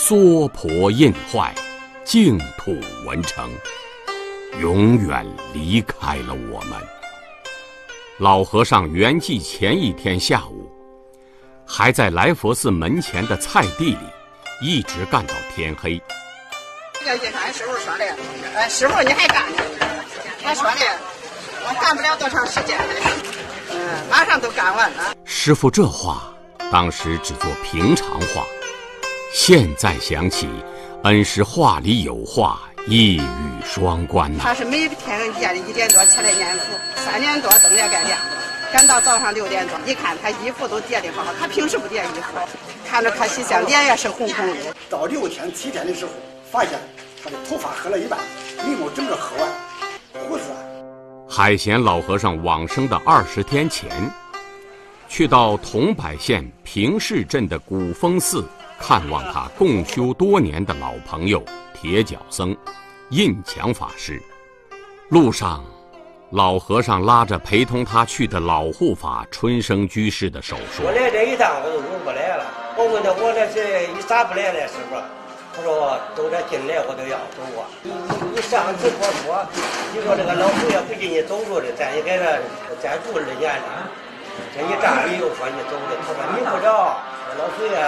娑婆印坏，净土文成，永远离开了我们。老和尚圆寂前一天下午，还在来佛寺门前的菜地里一直干到天黑。 这个也是俺师傅说的，师傅你还干呢？他说的，我干不了多长时间的，马上都干完了。 师傅这话当时只做平常话，现在想起，恩师话里有话，一语双关呐。 他是每天夜里1点多起来念佛，3点多灯也该亮了，赶到早上6点多，一看他衣服都叠得好好，他平时不叠衣服，看着可惜像脸也是红红的。 到6天7天的时候，发现他的头发喝了一半，眉毛整个喝完，胡子。 海贤老和尚往生的20天前，去到桐柏县平市镇的古峰寺看望他共修多年的老朋友铁脚僧印强法师。路上，老和尚拉着陪同他去的老护法春生居士的手说：“ 我来这一趟我都用不来了。我问他我这是你咋不来了，师傅？他说都这进来我都要走啊。你上次我说，你说这个老佛爷不给你走着的，咱也给他再住2年了。这一站里又说你走的，他说你不着，老佛爷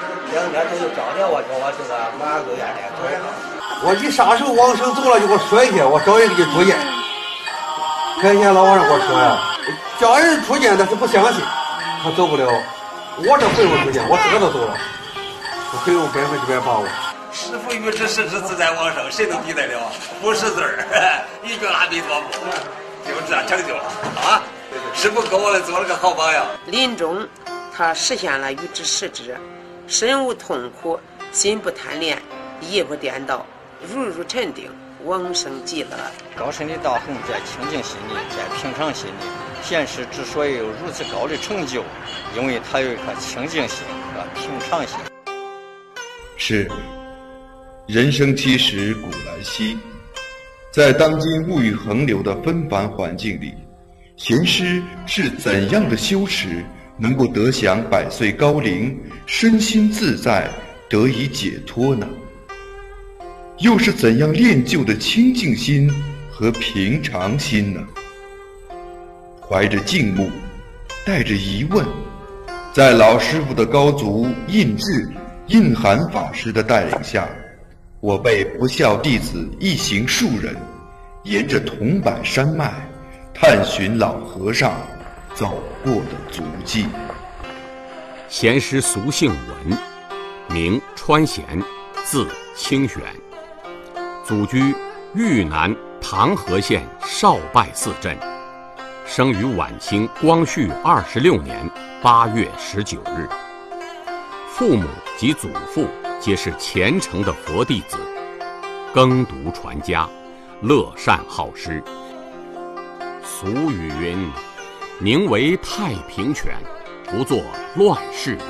2天都找着我，说我这个马上就要来走了。 我一啥时候往生走了就给我说一下，我找人给你出见。开天老和尚给我说呀，叫人出见但是不相信，他走不了。我这回我出见，我自个都走了，我可以用100%把握。 师父语之实之自在往生，谁能比得了？不识字儿，一句阿弥陀佛，就这样成就了啊！师父给我们做了个好榜样。 临终，他实现了语之实之，身无痛苦，心不贪恋，意不颠倒，如沉定，往生极乐。 高深的大宏在清净心里，在平常心里。贤师之所以有如此高的成就，因为他有一颗清净心和平常心。 是。人生七十古来稀，在当今物欲横流的纷繁环境里，贤师是怎样的修持能够得享100岁高龄，身心自在，得以解脱呢？又是怎样练就的清净心和平常心呢？怀着敬慕，带着疑问，在老师傅的高足印智、印涵法师的带领下，我辈不孝弟子一行数人，沿着桐柏山脉，探寻老和尚走过的足迹。 贤师俗姓文，名川贤，字清玄，祖居豫南唐河县少拜寺镇，生于晚清光绪26年8月19日。父母及祖父皆是虔诚的佛弟子，耕读传家，乐善好施。俗语云：“宁为太平犬，不做乱世人。”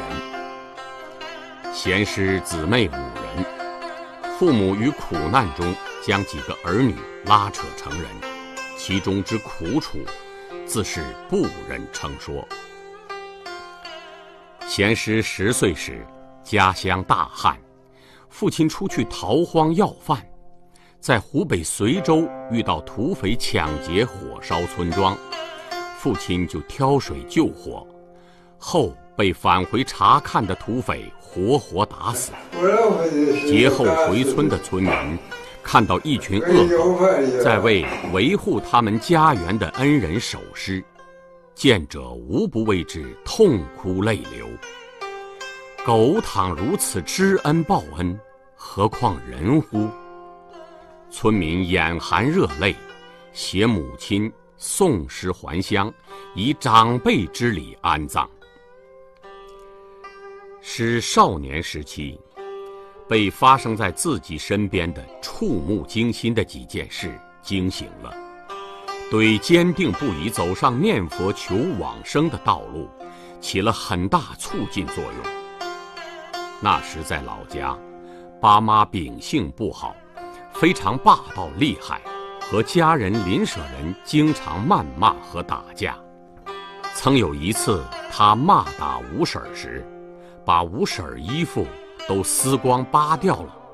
贤师姊妹5人，父母于苦难中将几个儿女拉扯成人，其中之苦楚，自是不忍称说。贤师10岁时，家乡大旱，父亲出去逃荒要饭，在湖北随州遇到土匪抢劫火烧村庄，父亲就挑水救火，后被返回查看的土匪活活打死。劫后回村的村民看到一群恶狗在为维护他们家园的恩人守尸，见者无不为之痛哭泪流。狗倘如此知恩报恩，何况人乎？村民眼含热泪，携母亲送尸还乡，以长辈之礼安葬。师少年时期，被发生在自己身边的触目惊心的几件事惊醒了，对坚定不移走上念佛求往生的道路起了很大促进作用。那时在老家，爸妈秉性不好，非常霸道厉害，和家人邻舍人经常谩骂和打架。曾有一次，他骂打五婶时，把五婶衣服都撕光扒掉了。